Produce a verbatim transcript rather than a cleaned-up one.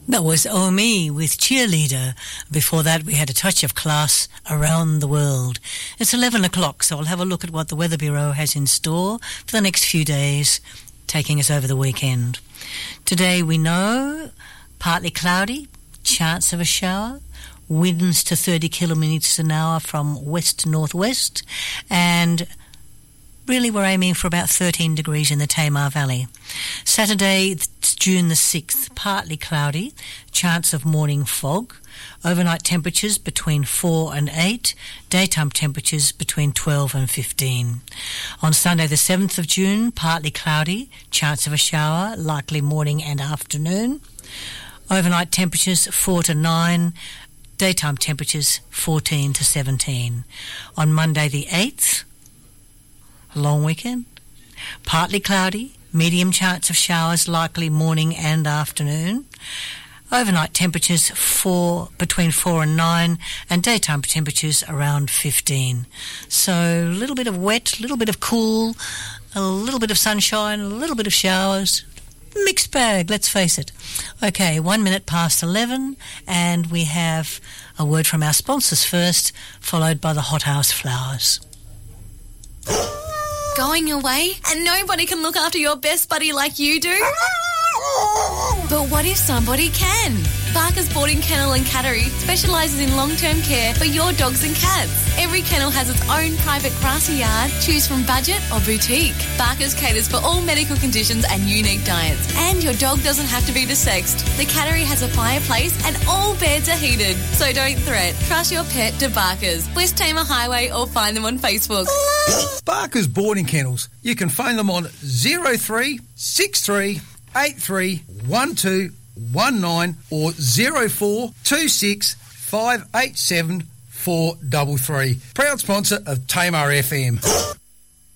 That was Omi with Cheerleader. Before that, we had A Touch of Class, Around the World. It's eleven o'clock, so I'll have a look at what the Weather Bureau has in store for the next few days, taking us over the weekend. Today we know partly cloudy, chance of a shower, winds to thirty kilometres an hour from west to northwest, and really we're aiming for about thirteen degrees in the Tamar Valley. Saturday, June the sixth, partly cloudy, chance of morning fog, overnight temperatures between four and eight, daytime temperatures between twelve and fifteen. On Sunday the seventh of June, partly cloudy, chance of a shower, likely morning and afternoon, overnight temperatures four to nine, daytime temperatures fourteen to seventeen. On Monday the eighth, a long weekend, partly cloudy, medium chance of showers, likely morning and afternoon. Overnight temperatures four between four and nine, and daytime temperatures around fifteen. So a little bit of wet, a little bit of cool, a little bit of sunshine, a little bit of showers. Mixed bag, let's face it. Okay, one minute past eleven, and we have a word from our sponsors first, followed by the hothouse flowers. Going away and nobody can look after your best buddy like you do? But what if somebody can? Barker's Boarding Kennel and Cattery specialises in long-term care for your dogs and cats. Every kennel has its own private grassy yard. Choose from budget or boutique. Barker's caters for all medical conditions and unique diets. And your dog doesn't have to be desexed. The Cattery has a fireplace and all beds are heated. So don't threat. Trust your pet to Barker's, West Tamar Highway, or find them on Facebook. Barker's Boarding Kennels. You can phone them on zero three six three eight three one two one nine or zero four two six five eight seven four three three. Proud sponsor of Tamar F M.